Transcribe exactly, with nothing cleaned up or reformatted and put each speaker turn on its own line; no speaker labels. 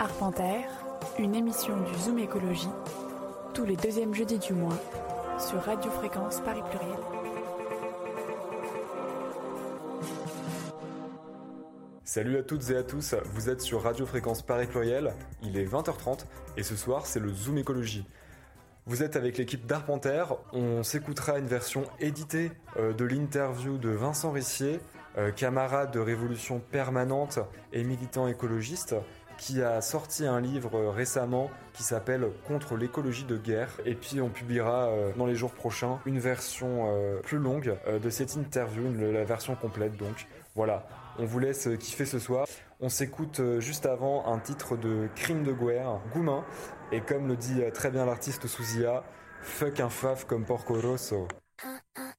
Arpentaire, une émission du Zoom Écologie, tous les deuxièmes jeudis du mois, sur Radio Fréquence Paris Pluriel.
Salut à toutes et à tous, vous êtes sur Radio Fréquence Paris Pluriel, il est vingt heures trente et ce soir c'est le Zoom Écologie. Vous êtes avec l'équipe d'Arpentaire, on s'écoutera une version éditée euh, de l'interview de Vincent Rissier, euh, camarade de Révolution Permanente et militant écologiste, qui a sorti un livre euh, récemment qui s'appelle Contre l'écologie de guerre. Et puis on publiera euh, dans les jours prochains une version euh, plus longue euh, de cette interview, une, la version complète donc. Voilà, on vous laisse kiffer ce soir. On s'écoute euh, juste avant un titre de Crime de guerre, Goumin. Et comme le dit très bien l'artiste Souzia, fuck un faf comme Porco Rosso.
Ah, ah.